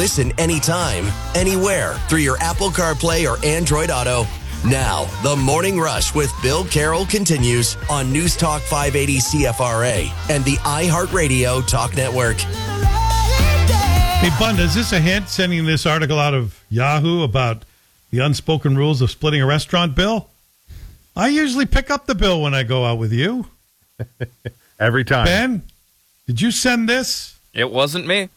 Listen anytime, anywhere through your Apple CarPlay or Android Auto. Now, the Morning Rush with Bill Carroll continues on News Talk 580 CFRA and the iHeartRadio Talk Network. Hey, Bunda, is this a hint, sending this article out of Yahoo about the unspoken rules of splitting a restaurant bill? I usually pick up the bill when I go out with you. Every time. Ben, did you send this? It wasn't me.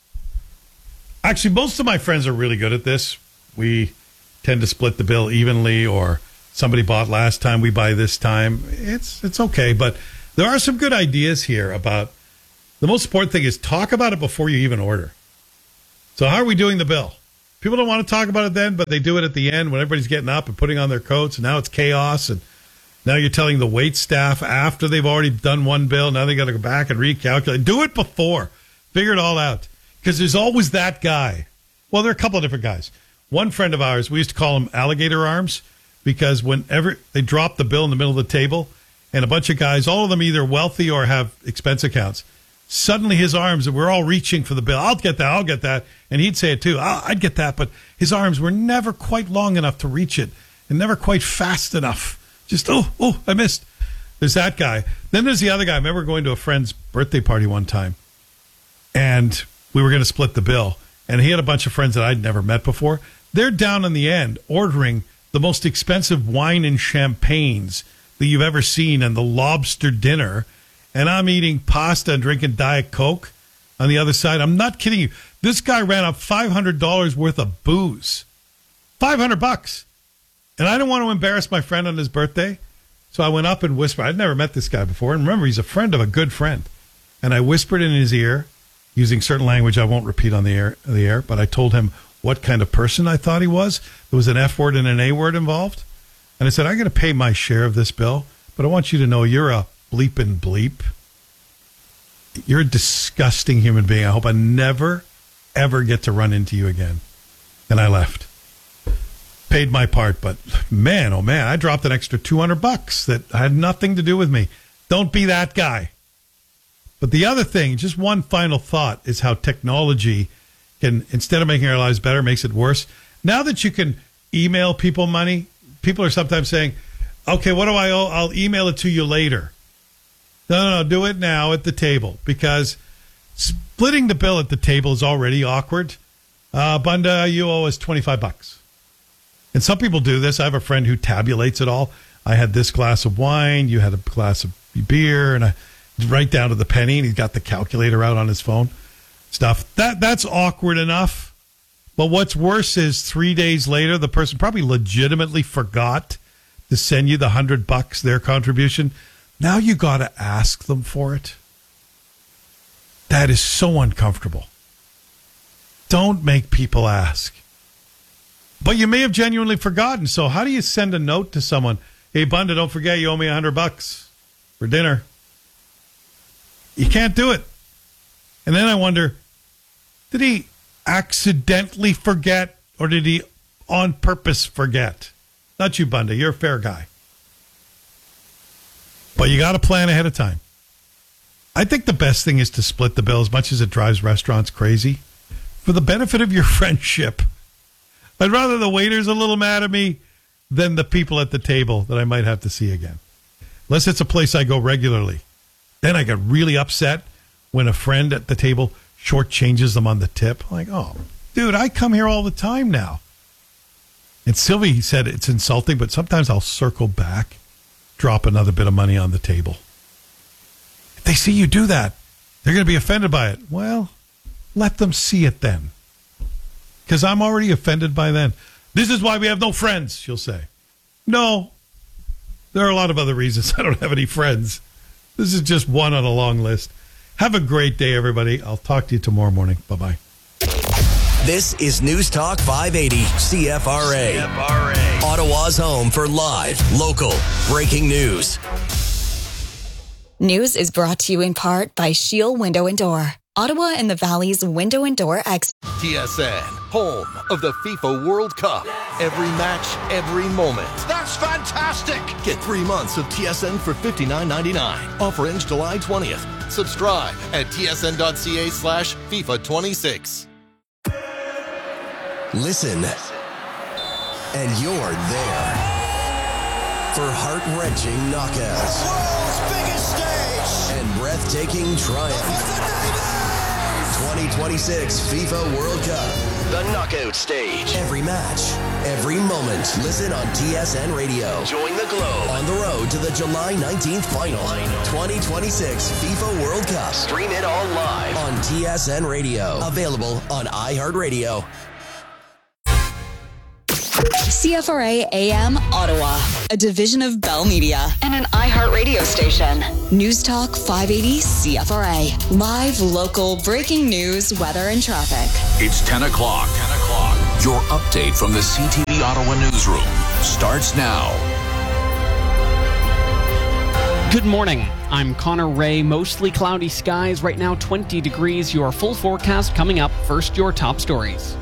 Actually, most of my friends are really good at this. We tend to split the bill evenly, or somebody bought last time, we buy this time. It's okay, but there are some good ideas here about the most important thing is talk about it before you even order. So how are we doing the bill? People don't want to talk about it then, but they do it at the end when everybody's getting up and putting on their coats, and now it's chaos, and now you're telling the wait staff after they've already done one bill, now they got to go back and recalculate. Do it before. Figure it all out. Because there's always that guy. Well, there are a couple of different guys. One friend of ours, we used to call him Alligator Arms, because whenever they drop the bill in the middle of the table, and a bunch of guys, all of them either wealthy or have expense accounts, suddenly his arms, and we're all reaching for the bill. I'll get that. And he'd say it too. I'd get that. But his arms were never quite long enough to reach it, and never quite fast enough. Just, I missed. There's that guy. Then there's the other guy. I remember going to a friend's birthday party one time, and we were going to split the bill. And he had a bunch of friends that I'd never met before. They're down on the end ordering the most expensive wine and champagnes that you've ever seen, and the lobster dinner. And I'm eating pasta and drinking Diet Coke on the other side. I'm not kidding you. This guy ran up $500 worth of booze. $500. And I didn't want to embarrass my friend on his birthday. So I went up and whispered. I'd never met this guy before. And remember, he's a friend of a good friend. And I whispered in his ear, using certain language I won't repeat on the air, but I told him what kind of person I thought he was. There was an F word and an A word involved. And I said, I'm going to pay my share of this bill, but I want you to know you're a bleepin' bleep. You're a disgusting human being. I hope I never, ever get to run into you again. And I left. Paid my part, but man, oh man, I dropped an extra $200 that had nothing to do with me. Don't be that guy. But the other thing, just one final thought, is how technology can, instead of making our lives better, makes it worse. Now that you can email people money, people are sometimes saying, okay, what do I owe? I'll email it to you later. No, do it now at the table, because splitting the bill at the table is already awkward. Bunda, you owe us $25. And some people do this. I have a friend who tabulates it all. I had this glass of wine, you had a glass of beer, and I right down to the penny, and he's got the calculator out on his phone. Stuff. That's awkward enough. But what's worse is 3 days later, the person probably legitimately forgot to send you the $100, their contribution. Now you got to ask them for it. That is so uncomfortable. Don't make people ask. But you may have genuinely forgotten. So how do you send a note to someone? Hey, Bunda, don't forget you owe me $100 for dinner. You can't do it. And then I wonder, did he accidentally forget, or did he on purpose forget? Not you, Bunda. You're a fair guy. But you got to plan ahead of time. I think the best thing is to split the bill, as much as it drives restaurants crazy, for the benefit of your friendship. I'd rather the waiter's a little mad at me than the people at the table that I might have to see again. Unless it's a place I go regularly. Then I get really upset when a friend at the table shortchanges them on the tip. I'm like, oh, dude, I come here all the time now. And Sylvie said it's insulting, but sometimes I'll circle back, drop another bit of money on the table. If they see you do that, they're going to be offended by it. Well, let them see it then. Because I'm already offended by then. This is why we have no friends, she'll say. No, there are a lot of other reasons I don't have any friends. This is just one on a long list. Have a great day, everybody. I'll talk to you tomorrow morning. Bye-bye. This is News Talk 580 CFRA. Ottawa's home for live, local, breaking news. News is brought to you in part by Shield Window and Door. Ottawa and the Valley's window and door expert. TSN, home of the FIFA World Cup. Every match, every moment. That's fantastic! Get 3 months of TSN for $59.99. Offer ends July 20th. Subscribe at tsn.ca/FIFA26. listen, and you're there for heart-wrenching knockouts. The world's biggest stage! And breathtaking triumph. 2026 FIFA World Cup. The knockout stage. Every match, every moment. Listen on TSN Radio. Join the Globe on the road to the July 19th final. 2026 FIFA World Cup. Stream it all live on TSN Radio. Available on iHeartRadio. CFRA AM Ottawa, a division of Bell Media and an iHeartRadio station. News Talk 580 CFRA. Live, local, breaking news, weather, and traffic. It's 10 o'clock. Your update from the CTV Ottawa newsroom starts now. Good morning. I'm Connor Ray. Mostly cloudy skies. Right now, 20 degrees. Your full forecast coming up. First, your top stories.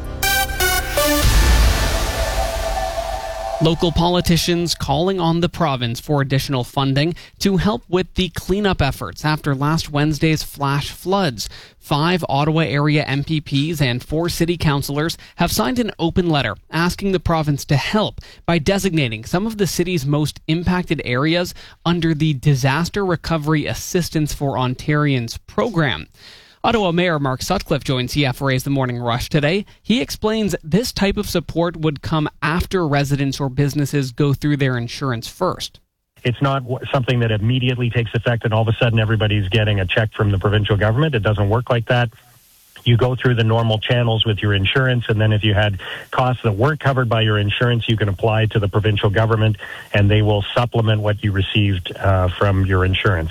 Local politicians calling on the province for additional funding to help with the cleanup efforts after last Wednesday's flash floods. 5 Ottawa area MPPs and 4 city councillors have signed an open letter asking the province to help by designating some of the city's most impacted areas under the Disaster Recovery Assistance for Ontarians program. Ottawa Mayor Mark Sutcliffe joins CFRA's The Morning Rush today. He explains this type of support would come after residents or businesses go through their insurance first. It's not something that immediately takes effect and all of a sudden everybody's getting a check from the provincial government. It doesn't work like that. You go through the normal channels with your insurance, and then if you had costs that weren't covered by your insurance, you can apply to the provincial government and they will supplement what you received from your insurance.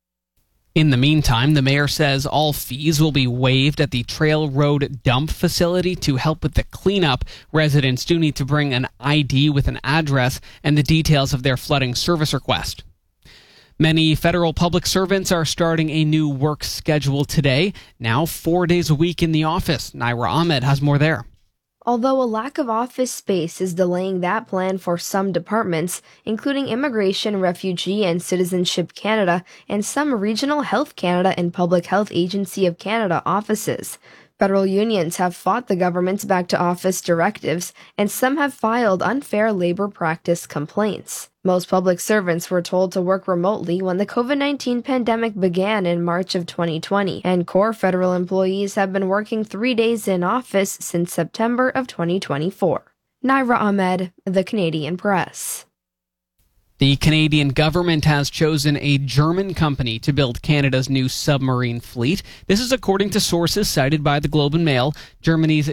In the meantime, the mayor says all fees will be waived at the Trail Road dump facility to help with the cleanup. Residents do need to bring an ID with an address and the details of their flooding service request. Many federal public servants are starting a new work schedule today, now 4 days a week in the office. Naira Ahmed has more there. Although a lack of office space is delaying that plan for some departments, including Immigration, Refugee and Citizenship Canada and some Regional Health Canada and Public Health Agency of Canada offices. Federal unions have fought the government's back-to-office directives, and some have filed unfair labor practice complaints. Most public servants were told to work remotely when the COVID-19 pandemic began in March of 2020, and core federal employees have been working 3 days in office since September of 2024. Naira Ahmed, The Canadian Press. The Canadian government has chosen a German company to build Canada's new submarine fleet. This is according to sources cited by the Globe and Mail. Germany's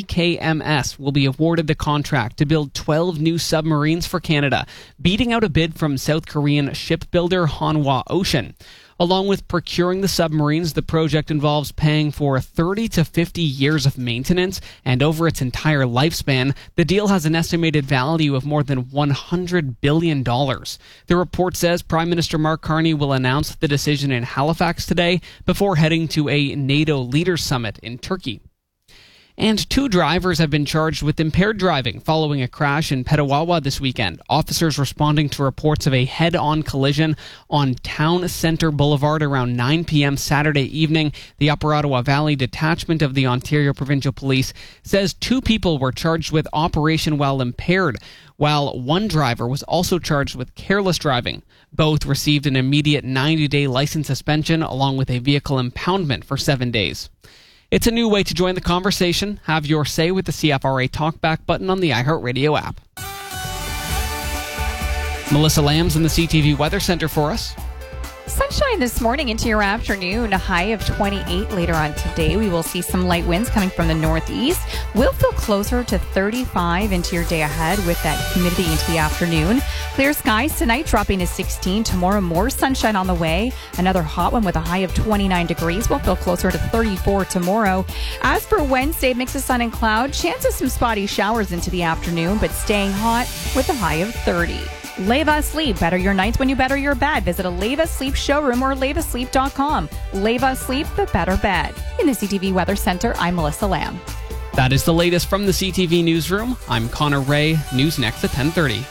TKMS will be awarded the contract to build 12 new submarines for Canada, beating out a bid from South Korean shipbuilder Hanwha Ocean. Along with procuring the submarines, the project involves paying for 30 to 50 years of maintenance, and over its entire lifespan, the deal has an estimated value of more than $100 billion. The report says Prime Minister Mark Carney will announce the decision in Halifax today before heading to a NATO Leaders Summit in Turkey. And 2 drivers have been charged with impaired driving following a crash in Petawawa this weekend. Officers responding to reports of a head-on collision on Town Centre Boulevard around 9 p.m. Saturday evening. The Upper Ottawa Valley Detachment of the Ontario Provincial Police says 2 people were charged with operation while impaired, while 1 driver was also charged with careless driving. Both received an immediate 90-day license suspension along with a vehicle impoundment for 7 days. It's a new way to join the conversation. Have your say with the CFRA Talkback button on the iHeartRadio app. Melissa Lamb's in the CTV Weather Center for us. Sunshine this morning into your afternoon, a high of 28 later on today. We will see some light winds coming from the northeast. We'll feel closer to 35 into your day ahead with that humidity into the afternoon. Clear skies tonight, dropping to 16. Tomorrow, more sunshine on the way. Another hot one with a high of 29 degrees. We'll feel closer to 34 tomorrow. As for Wednesday, mix of sun and cloud. Chance of some spotty showers into the afternoon, but staying hot with a high of 30. Leva Sleep. Better your nights when you better your bed. Visit a Leva Sleep showroom or levasleep.com. Leva Sleep, the better bed. In the CTV Weather Center, I'm Melissa Lamb. That is the latest from the CTV Newsroom. I'm Connor Ray. News next at 10:30.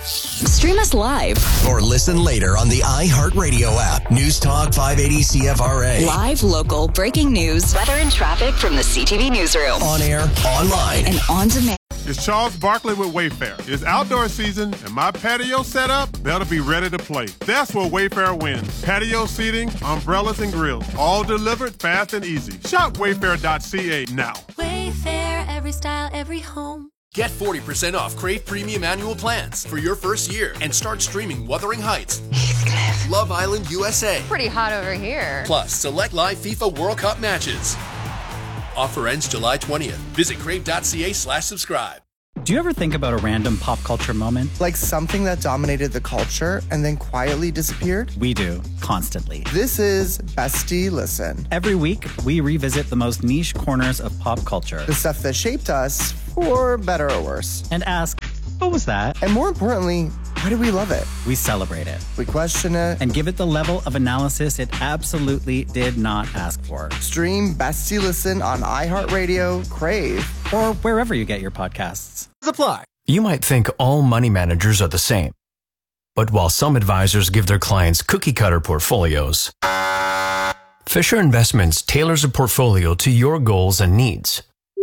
Stream us live. Or listen later on the iHeartRadio app. News Talk 580 CFRA. Live, local, breaking news, weather and traffic from the CTV Newsroom. On air, online, and on demand. It's Charles Barkley with Wayfair. It's outdoor season, and my patio setup, that'll be ready to play. That's where Wayfair wins. Patio seating, umbrellas, and grills, all delivered fast and easy. Shop wayfair.ca now. Wayfair, every style, every home. Get 40% off Crave Premium Annual Plans for your first year and start streaming Wuthering Heights, Heathcliff, Love Island USA. Pretty hot over here. Plus, select live FIFA World Cup matches. Offer ends July 20th. Visit crave.ca/subscribe. Do you ever think about a random pop culture moment? Like something that dominated the culture and then quietly disappeared? We do, constantly. This is Bestie Listen. Every week, we revisit the most niche corners of pop culture. The stuff that shaped us, for better or worse. And ask, what was that? And more importantly, why do we love it? We celebrate it. We question it. And give it the level of analysis it absolutely did not ask for. Stream Bestie Listen on iHeartRadio, Crave, or wherever you get your podcasts. Apply. You might think all money managers are the same. But while some advisors give their clients cookie-cutter portfolios, Fisher Investments tailors a portfolio to your goals and needs.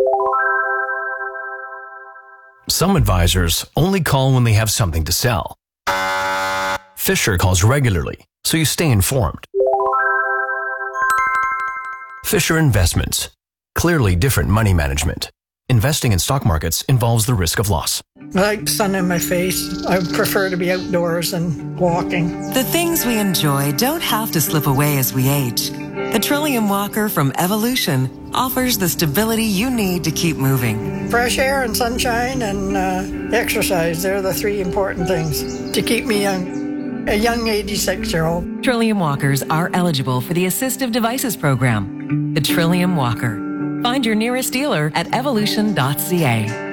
Some advisors only call when they have something to sell. Fisher calls regularly, so you stay informed. Fisher Investments. Clearly different money management. Investing in stock markets involves the risk of loss. I like sun in my face. I prefer to be outdoors and walking. The things we enjoy don't have to slip away as we age. The Trillium Walker from Evolution offers the stability you need to keep moving. Fresh air and sunshine and exercise, they're the three important things to keep me young. A young 86-year-old. Trillium Walkers are eligible for the Assistive Devices Program. The Trillium Walker. Find your nearest dealer at evolution.ca.